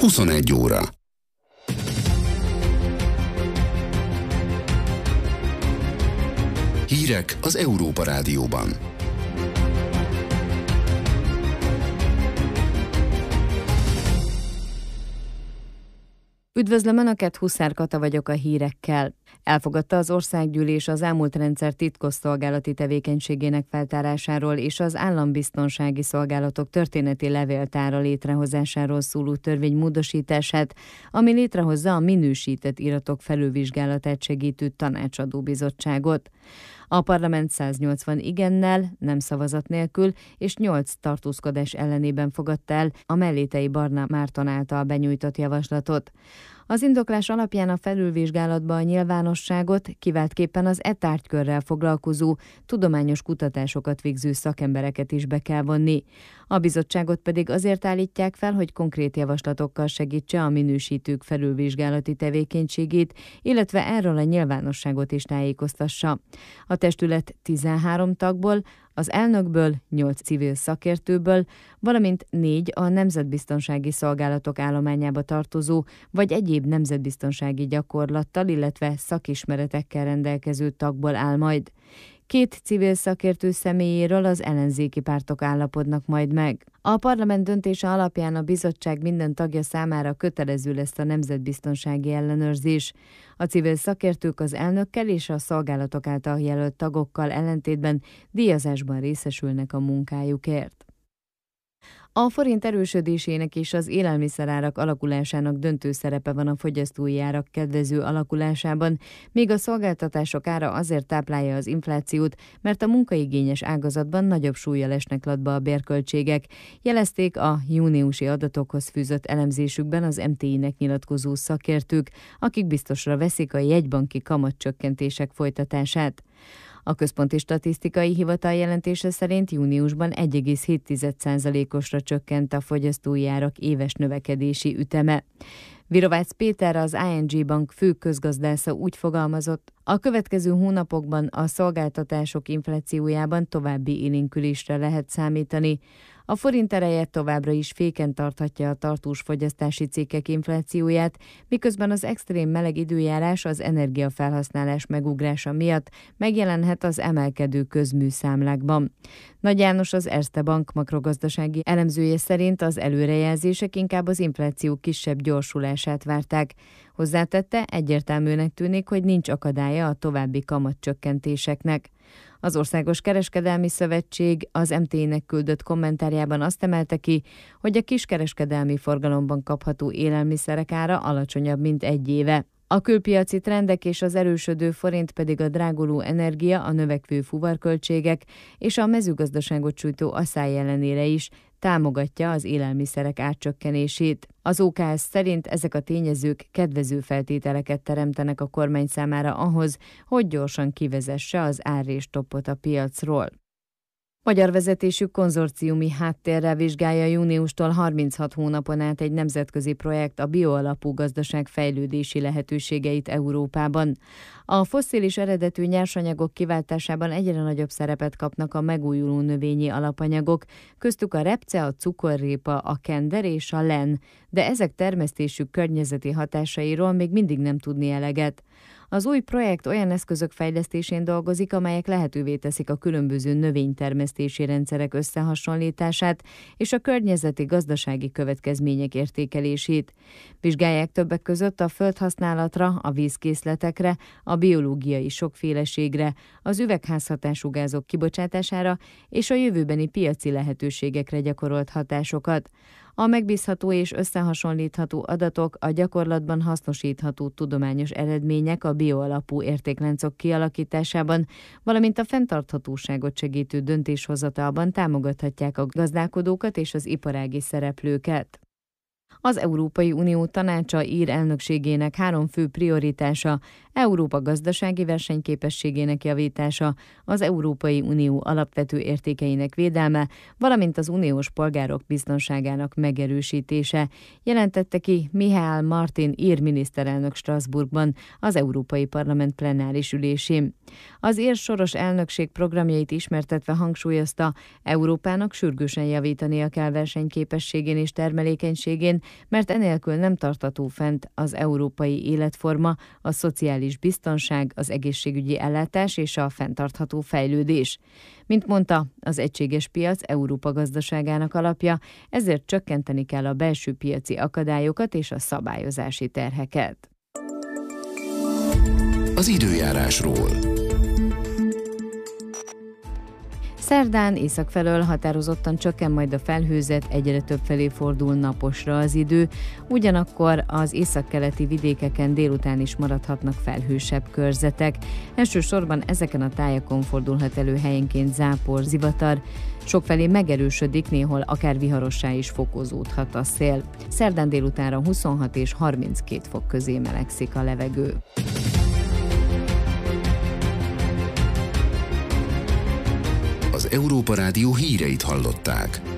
21 óra. Hírek az Európa Rádióban. Üdvözlöm Önöket, Huszár Kata vagyok a hírekkel. Elfogadta az országgyűlés az elmúlt rendszer titkosszolgálati tevékenységének feltárásáról és az állambiztonsági szolgálatok történeti levéltára létrehozásáról szóló törvény módosítását, ami létrehozza a minősített iratok felülvizsgálatát segítő tanácsadó bizottságot. A parlament 180 igennel, nem szavazat nélkül és 8 tartózkodás ellenében fogadta el a Mellétei Barna Márton által benyújtott javaslatot. Az indoklás alapján a felülvizsgálatba a nyilvánosságot, kiváltképpen az tárgykörrel foglalkozó, tudományos kutatásokat végző szakembereket is be kell vonni. A bizottságot pedig azért állítják fel, hogy konkrét javaslatokkal segítse a minősítők felülvizsgálati tevékenységét, illetve erről a nyilvánosságot is tájékoztassa. A testület 13 tagból, az elnökből, 8 civil szakértőből, valamint 4 a nemzetbiztonsági szolgálatok állományába tartozó, vagy egyéb nemzetbiztonsági gyakorlattal, illetve szakismeretekkel rendelkező tagból áll majd. 2 civil szakértő személyéről az ellenzéki pártok állapodnak majd meg. A parlament döntése alapján a bizottság minden tagja számára kötelező lesz a nemzetbiztonsági ellenőrzés. A civil szakértők az elnökkel és a szolgálatok által jelölt tagokkal ellentétben díjazásban részesülnek a munkájukért. A forint erősödésének és az élelmiszerárak alakulásának döntő szerepe van a fogyasztói árak kedvező alakulásában, míg a szolgáltatások ára azért táplálja az inflációt, mert a munkaigényes ágazatban nagyobb súllyal esnek latba a bérköltségek, jelezték a júniusi adatokhoz fűzött elemzésükben az MTI-nek nyilatkozó szakértők, akik biztosra veszik a jegybanki kamatcsökkentések folytatását. A Központi Statisztikai Hivatal jelentése szerint júniusban 1,7%-osra csökkent a fogyasztói árak éves növekedési üteme. Virovácz Péter, az ING Bank fő közgazdásza úgy fogalmazott, a következő hónapokban a szolgáltatások inflációjában további élénkülésre lehet számítani. A forint ereje továbbra is féken tarthatja a tartós fogyasztási cikkek inflációját, miközben az extrém meleg időjárás az energiafelhasználás megugrása miatt megjelenhet az emelkedő közműszámlákban. Nagy János, az Erste Bank makrogazdasági elemzője szerint az előrejelzések inkább az infláció kisebb gyorsulását várták. Hozzátette, egyértelműnek tűnik, hogy nincs akadálya a további kamatcsökkentéseknek. Az Országos Kereskedelmi Szövetség az MT-nek küldött kommentárjában azt emelte ki, hogy a kiskereskedelmi forgalomban kapható élelmiszerek ára alacsonyabb, mint egy éve. A külpiaci trendek és az erősödő forint pedig a dráguló energia, a növekvő fuvarköltségek és a mezőgazdaságot sújtó asszály ellenére is támogatja az élelmiszerek árcsökkenését. Az OKS szerint ezek a tényezők kedvező feltételeket teremtenek a kormány számára ahhoz, hogy gyorsan kivezesse az árrésstoppot a piacról. Magyar vezetésű konzorciumi háttérrel vizsgálja júniustól 36 hónapon át egy nemzetközi projekt a bioalapú gazdaság fejlődési lehetőségeit Európában. A fosszilis eredetű nyersanyagok kiváltásában egyre nagyobb szerepet kapnak a megújuló növényi alapanyagok, köztük a repce, a cukorrépa, a kender és a len, de ezek termesztésük környezeti hatásairól még mindig nem tudni eleget. Az új projekt olyan eszközök fejlesztésén dolgozik, amelyek lehetővé teszik a különböző növénytermesztési rendszerek összehasonlítását és a környezeti gazdasági következmények értékelését. Vizsgálják többek között a földhasználatra, a vízkészletekre, a biológiai sokféleségre, az üvegházhatású gázok kibocsátására és a jövőbeni piaci lehetőségekre gyakorolt hatásokat. A megbízható és összehasonlítható adatok, a gyakorlatban hasznosítható tudományos eredmények a bioalapú értékláncok kialakításában, valamint a fenntarthatóságot segítő döntéshozatalban támogathatják a gazdálkodókat és az iparági szereplőket. Az Európai Unió Tanácsa ír elnökségének 3 fő prioritása Európa gazdasági versenyképességének javítása, az Európai Unió alapvető értékeinek védelme, valamint az uniós polgárok biztonságának megerősítése, jelentette ki Mihály Martin ír miniszterelnök Strasbourgban az Európai Parlament plenáris ülésén. Az ír soros elnökség programjait ismertetve hangsúlyozta, Európának sürgősen javítania kell versenyképességén és termelékenységén, mert enélkül nem tartható fent az európai életforma, a szociális biztonság, az egészségügyi ellátás és a fenntartható fejlődés. Mint mondta, az egységes piac Európa gazdaságának alapja, ezért csökkenteni kell a belső piaci akadályokat és a szabályozási terheket. Az időjárásról. Szerdán észak felől határozottan csökken majd a felhőzet, egyre több felé fordul naposra az idő, ugyanakkor az északkeleti vidékeken délután is maradhatnak felhősebb körzetek. Elsősorban ezeken a tájakon fordulhat elő helyenként zápor, zivatar, sokfelé megerősödik, néhol akár viharossá is fokozódhat a szél. Szerdán délutánra 26 és 32 fok közé melegszik a levegő. Az Európa Rádió híreit hallották.